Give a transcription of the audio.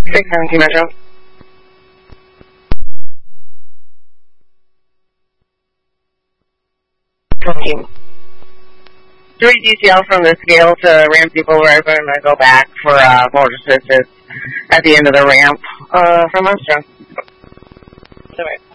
617 Metro. 3 DCL from the scale to Ramsey Boulevard. I'm going to go back for motor assistance at the end of the ramp from Armstrong. All right.